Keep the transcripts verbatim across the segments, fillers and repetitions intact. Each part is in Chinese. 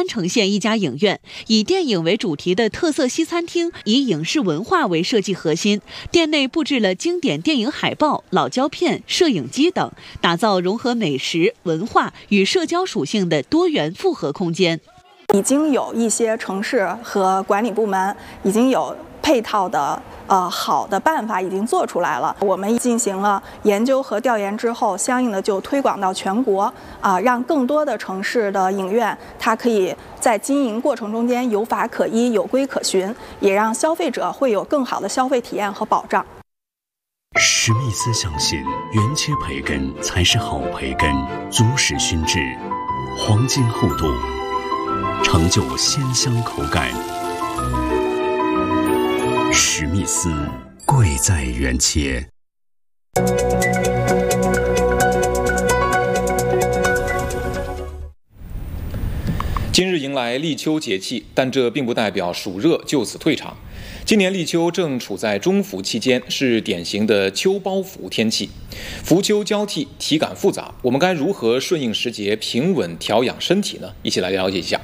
天城县一家影院，以电影为主题的特色西餐厅，以影视文化为设计核心，店内布置了经典电影海报、老胶片、摄影机等，打造融合美食、文化与社交属性的多元复合空间。 已经有一些城市和管理部门已经有配套的呃好的办法已经做出来了，我们进行了研究和调研之后，相应的就推广到全国啊、呃，让更多的城市的影院它可以在经营过程中间有法可依、有规可循，也让消费者会有更好的消费体验和保障。 史密斯相信，原切培根才是好培根，足使熏制，黄金厚度，成就鲜香口感。史密斯，贵在原切。 今日迎来立秋节气，但这并不代表暑热就此退场。今年立秋正处在中伏期间，是典型的秋包伏天气，伏秋交替，体感复杂。我们该如何顺应时节，平稳调养身体呢？一起来了解一下。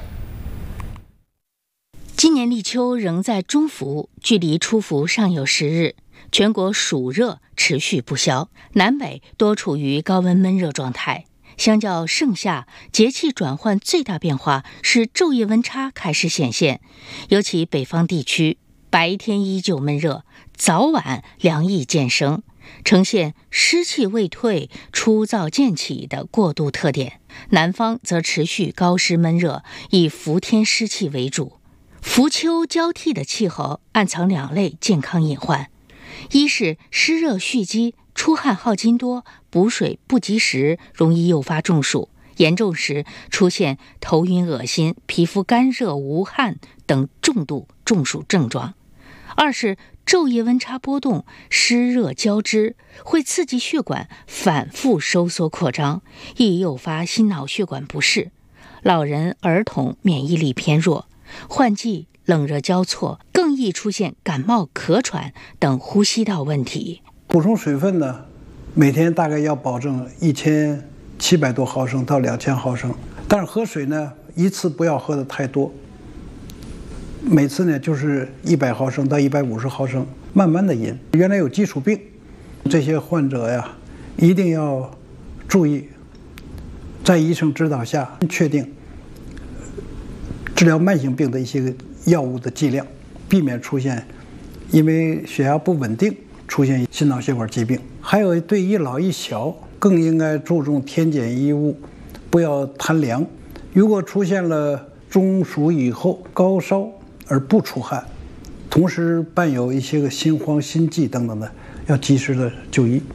今年立秋仍在中伏，距离初伏尚有十日，全国暑热持续不消，南北多处于高温闷热状态。相较盛夏，节气转换最大变化是昼夜温差开始显现，尤其北方地区白天依旧闷热，早晚凉意渐生，呈现湿气未退、初燥渐起的过渡特点。南方则持续高湿闷热，以伏天湿气为主。伏秋交替的气候暗藏两类健康隐患，一是湿热蓄积，出汗耗精多，补水不及时，容易诱发中暑，严重时出现头晕恶心、皮肤干热无汗等重度中暑症状。二是昼夜温差波动，湿热交织，会刺激血管反复收缩扩张，易诱发心脑血管不适。老人、儿童免疫力偏弱，换季冷热交错，更易出现感冒、咳喘等呼吸道问题。 补充水分呢，每天大概要保证一千七百多毫升到两千毫升，但是喝水呢，一次不要喝的太多，每次呢就是一百毫升到一百五十毫升，慢慢的饮。原来有基础病，这些患者呀，一定要注意，在医生指导下确定治疗慢性病的一些药物的剂量，避免出现因为血压不稳定出现心脑血管疾病。还有对一老一小更应该注重添减衣物，不要贪凉。如果出现了中暑以后高烧而不出汗，同时伴有一些个心慌心悸等等的，要及时的就医。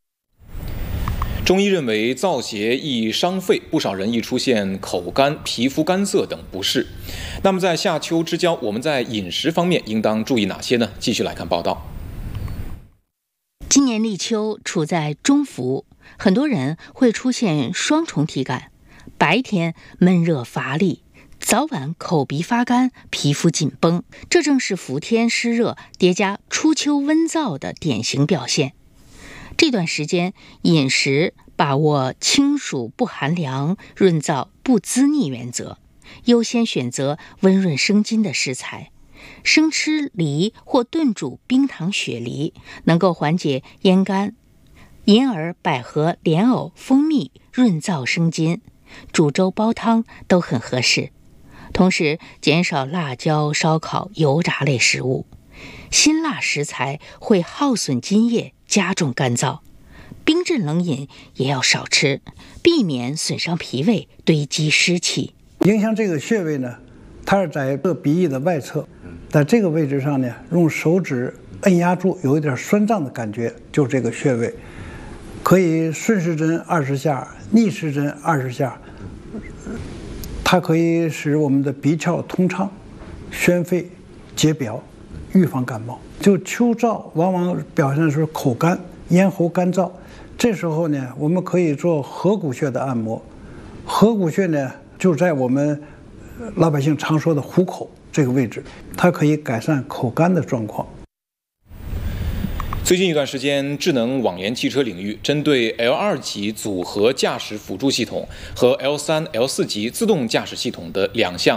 中医认为燥邪易伤肺，不少人易出现口干、皮肤干涩等不适。那么在夏秋之交，我们在饮食方面应当注意哪些呢？继续来看报道。 今年立秋处在中伏，很多人会出现双重体感，白天闷热乏力，早晚口鼻发干、皮肤紧绷，这正是伏天湿热叠加初秋温燥的典型表现。这段时间饮食把握清暑不寒凉、润燥不滋腻原则，优先选择温润生津的食材。生吃梨或炖煮冰糖雪梨能够缓解咽干，银耳、百合、莲藕、蜂蜜润燥生津，煮粥煲汤都很合适。同时减少辣椒、烧烤、油炸类食物，辛辣食材会耗损津液，加重干燥。冰镇冷饮也要少吃，避免损伤脾胃，堆积湿气。 影响这个穴位呢，它是在这鼻翼的外侧，在这个位置上呢，用手指按压住，有一点酸胀的感觉，就这个穴位，可以顺时针二十下，逆时针二十下，它可以使我们的鼻窍通畅，宣肺解表，预防感冒。就秋燥往往表现出口干、咽喉干燥，这时候呢，我们可以做合谷穴的按摩。合谷穴呢，就在我们老百姓常说的虎口这个位置，它可以改善口干的状况。 最近一段时间，智能网联汽车领域针对 L 二 级组合驾驶辅助系统和 L 三、L 四 级自动驾驶系统的两项